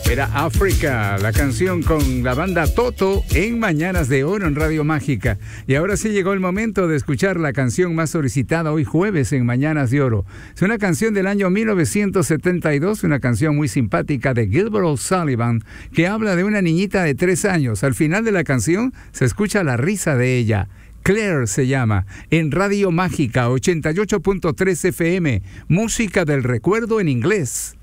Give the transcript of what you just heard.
Era África, la canción con la banda Toto en Mañanas de Oro en Radio Mágica. Y ahora sí llegó el momento de escuchar la canción más solicitada hoy jueves en Mañanas de Oro. Es una canción del año 1972, una canción muy simpática de Gilbert O'Sullivan, que habla de una niñita de 3 años. Al final de la canción se escucha la risa de ella. Claire se llama, en Radio Mágica 88.3 FM, música del recuerdo en inglés.